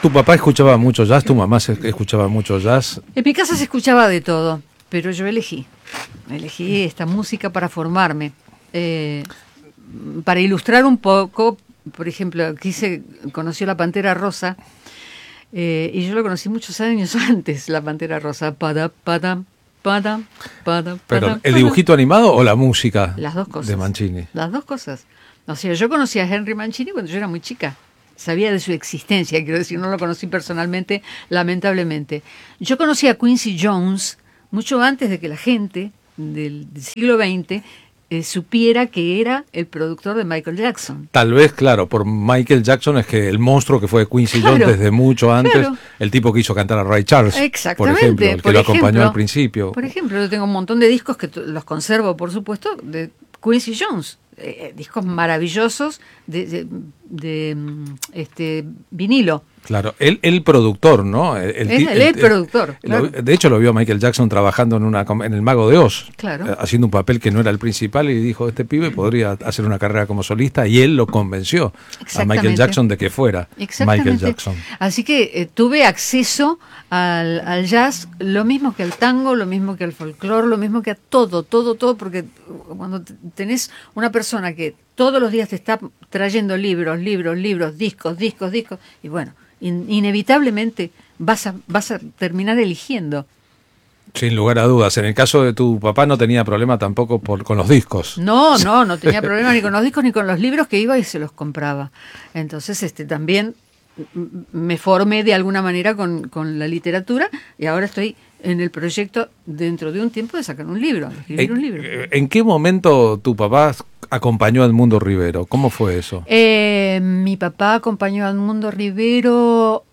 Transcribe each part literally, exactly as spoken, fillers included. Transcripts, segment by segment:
Tu papá escuchaba mucho jazz, tu mamá se- escuchaba mucho jazz. En mi casa se escuchaba de todo, pero yo elegí. Elegí esta música para formarme. Eh, para ilustrar un poco, por ejemplo, quise, conoció la Pantera Rosa, eh, y yo lo conocí muchos años antes, la Pantera Rosa. Pada, pada, pada, pada, Pero, pada, ¿el dibujito animado o la música Las dos cosas. de Mancini? Las dos cosas. O sea, yo conocí a Henry Mancini cuando yo era muy chica. Sabía de su existencia, quiero decir, no lo conocí personalmente, lamentablemente. Yo conocí a Quincy Jones mucho antes de que la gente del, del siglo veinte eh, supiera que era el productor de Michael Jackson. Tal vez, claro, por Michael Jackson es que el monstruo que fue Quincy Claro, Jones desde mucho antes, claro. el tipo que hizo cantar a Ray Charles, por Exactamente. ejemplo, el que por lo ejemplo, acompañó al principio. Por ejemplo, yo tengo un montón de discos que t- los conservo, por supuesto, de Quincy Jones. Eh, discos maravillosos de, de, de, mm, este vinilo. Claro, él, el productor, ¿no? El, el, Es el, el productor. el, Claro. De hecho, lo vio Michael Jackson trabajando en una com- en El Mago de Oz, Claro. eh, haciendo un papel que no era el principal, y dijo, este pibe podría hacer una carrera como solista, y él lo convenció a Exactamente. Michael Jackson de que fuera Exactamente. Michael Jackson. Así que eh, tuve acceso al, al jazz, lo mismo que al tango, lo mismo que al folclore, lo mismo que a todo, todo, todo, porque cuando t- tenés una persona que todos los días te está trayendo libros, libros, libros, discos, discos, discos, y bueno, in- inevitablemente vas a, vas a terminar eligiendo. Sin lugar a dudas. En el caso de tu papá no tenía problema tampoco por, con los discos. No, no, no tenía problema ni con los discos ni con los libros, que iba y se los compraba. Entonces, este también m- me formé de alguna manera con, con la literatura, y ahora estoy en el proyecto dentro de un tiempo de sacar un libro, de escribir un libro. ¿En, en qué momento tu papá acompañó a Edmundo Rivero? ¿Cómo fue eso? Eh, mi papá acompañó a Edmundo Rivero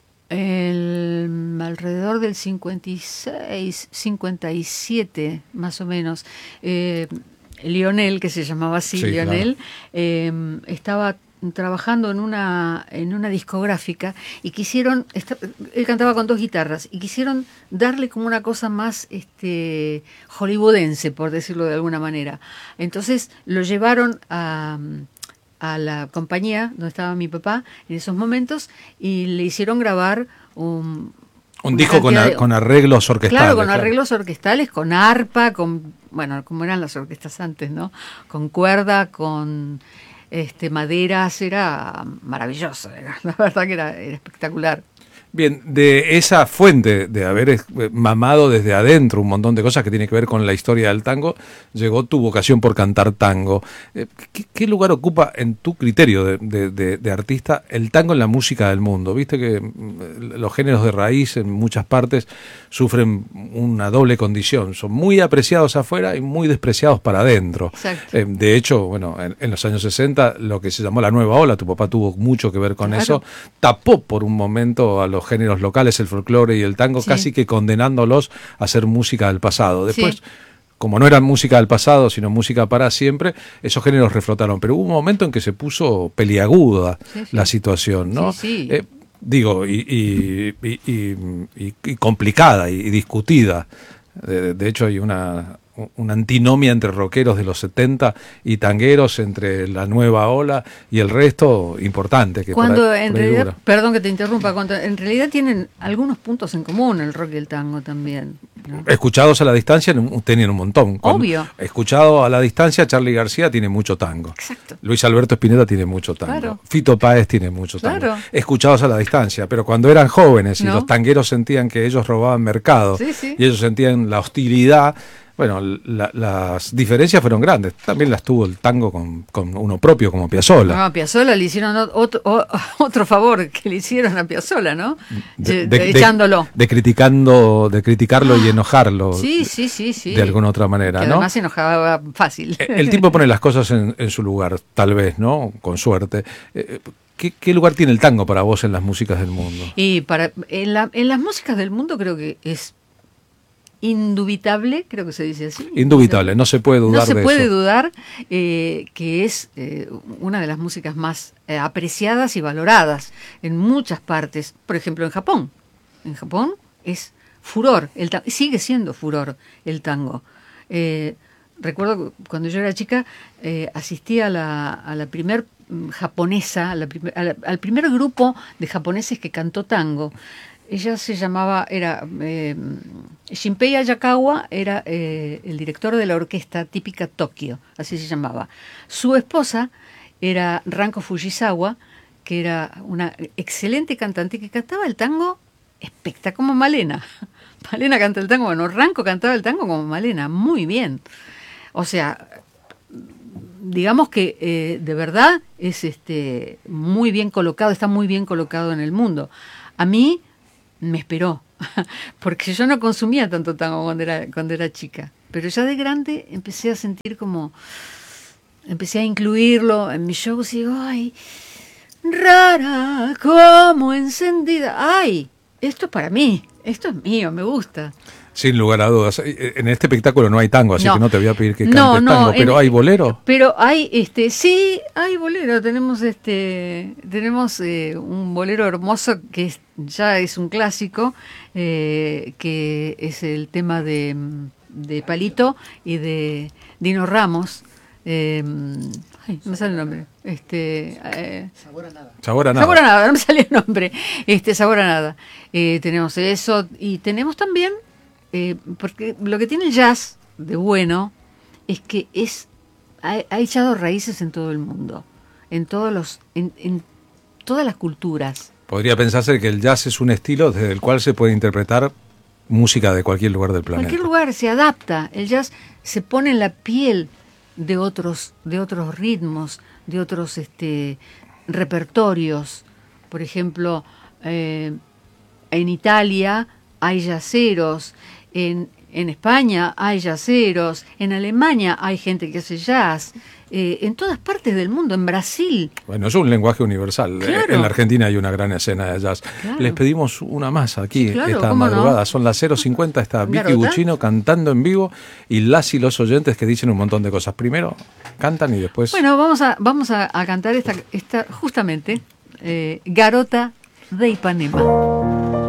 el, alrededor del cincuenta y seis, cincuenta y siete, más o menos. Eh, Lionel, que se llamaba así, Sí, Lionel, eh, estaba trabajando en una en una discográfica y quisieron, esta- él cantaba con dos guitarras y quisieron darle como una cosa más este hollywoodense, por decirlo de alguna manera. Entonces lo llevaron a, a la compañía donde estaba mi papá en esos momentos y le hicieron grabar un Un una disco con, cantidad a- de- con arreglos orquestales. Claro, con arreglos orquestales, con arpa, con, bueno, como eran las orquestas antes, ¿no? Con cuerda, con este maderas, era maravilloso, era, la verdad que era, era espectacular. Bien, de esa fuente de haber eh, mamado desde adentro un montón de cosas que tiene que ver con la historia del tango, llegó tu vocación por cantar tango. Eh, ¿Qué, qué lugar ocupa en tu criterio de, de- de- de artista el tango en la música del mundo? Viste que mm, los géneros de raíz en muchas partes sufren una doble condición. Son muy apreciados afuera y muy despreciados para adentro. Exacto. Eh, de hecho, bueno, en, en los años sesenta, lo que se llamó la nueva ola, tu papá tuvo mucho que ver con Claro. eso, tapó por un momento a los géneros locales, el folclore y el tango, Sí. casi que condenándolos a hacer música del pasado. Después, Sí. como no eran música del pasado, sino música para siempre, esos géneros reflotaron. Pero hubo un momento en que se puso peliaguda Sí, sí. la situación, ¿no? Sí, sí. Eh, digo, y, y- y- y- y- y complicada y, y discutida. De, de hecho, hay una, una antinomia entre rockeros de los setenta y tangueros, entre la nueva ola y el resto, importante. Que por Cuando ahí- en por ahí realidad, dura. perdón que te interrumpa, cuando en realidad tienen algunos puntos en común el rock y el tango también, ¿no? Escuchados a la distancia tenían un montón. Con- Obvio. Escuchado a la distancia, Charly García tiene mucho tango. Exacto. Luis Alberto Spinetta tiene mucho tango. Claro. Fito Páez tiene mucho tango. Claro. Escuchados a la distancia. Pero cuando eran jóvenes y No. los tangueros sentían que ellos robaban mercado, Sí, sí. y ellos sentían la hostilidad, bueno, la- las diferencias fueron grandes. También las tuvo el tango con, con uno propio, como Piazzolla. No, a Piazzolla le hicieron ot- otro, o- otro favor que le hicieron a Piazzolla, ¿no? De, Ye- de- de- echándolo. de criticando, de criticarlo y enojarlo. Sí, sí, sí, sí. De alguna otra manera, Que ¿no? además se enojaba fácil. Eh, El tipo pone las cosas en, en su lugar, tal vez, ¿no? Con suerte. Eh, ¿qué, qué lugar tiene el tango para vos en las músicas del mundo? Y para en, la- en las músicas del mundo creo que es indubitable, creo que se dice así. Indubitable, no se puede dudar No se de puede eso. dudar eh, que es eh, una de las músicas más eh, apreciadas y valoradas en muchas partes. Por ejemplo, en Japón. En Japón es furor, el ta- sigue siendo furor el tango. Eh, recuerdo que cuando yo era chica eh, asistí a la, a la primer japonesa, la prim- al, al primer grupo de japoneses que cantó tango. Ella se llamaba, era eh, Shinpei Ayakawa, era eh, el director de la orquesta típica Tokio, así se llamaba. Su esposa era Ranko Fujisawa, que era una excelente cantante que cantaba el tango espectacular, como Malena. Malena canta el tango, bueno, Ranko cantaba el tango como Malena, muy bien. O sea, digamos que eh, de verdad es este muy bien colocado, está muy bien colocado en el mundo. A mí me esperó, porque yo no consumía tanto tango cuando era, cuando era chica, pero ya de grande empecé a sentir como, empecé a incluirlo en mis shows y digo, ay, rara, como encendida, ay, esto es para mí, esto es mío, me gusta. Sin lugar a dudas. En este espectáculo no hay tango, así No. que no te voy a pedir que cantes No, no, tango, pero en- ¿hay bolero? Pero hay, este, sí, hay bolero. Tenemos, este, tenemos eh, un bolero hermoso que es- ya es un clásico, eh, que es el tema de, de Palito y de Dino Ramos. Eh, ay, no me sale el nombre. Este, eh, Sabor a nada. Sabor a nada, no me sale el nombre. Este, sabor a nada. Eh, tenemos eso y tenemos también, eh, porque lo que tiene el jazz de bueno es que es ha, ha echado raíces en todo el mundo, en todos los, en, en todas las culturas. Podría pensarse que el jazz es un estilo desde el cual se puede interpretar música de cualquier lugar del planeta. Cualquier lugar se adapta. El jazz se pone en la piel de otros, de otros ritmos, de otros este, repertorios. Por ejemplo, eh, en Italia hay jazzeros, en, en España hay jazzeros, en Alemania hay gente que hace jazz, eh, en todas partes del mundo, en Brasil. Bueno, es un lenguaje universal. Claro. En la Argentina hay una gran escena de jazz. Claro. Les pedimos una más aquí, Sí, claro, esta ¿cómo no? madrugada. Son las cero cincuenta, está Vicky ¿Garota? Guccino cantando en vivo y las y los oyentes que dicen un montón de cosas. Primero cantan y después... Bueno, vamos a, vamos a, a cantar esta, esta justamente, eh, Garota de Ipanema.